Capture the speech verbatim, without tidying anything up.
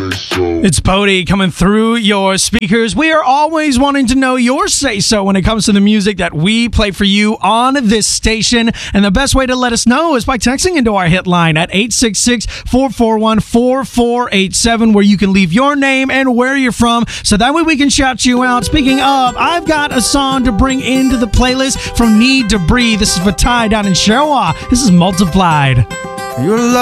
It's Bodie coming through your speakers. We are always wanting to know your say-so when it comes to the music that we play for you on this station. And the best way to let us know is by texting into our hit line at eight six six, four four one, four four eight seven, where you can leave your name and where you're from, so that way we can shout you out. Speaking of, I've got a song to bring into the playlist from Need to Breathe. This is for Ty down in Sherwa. This is Multiplied. Your love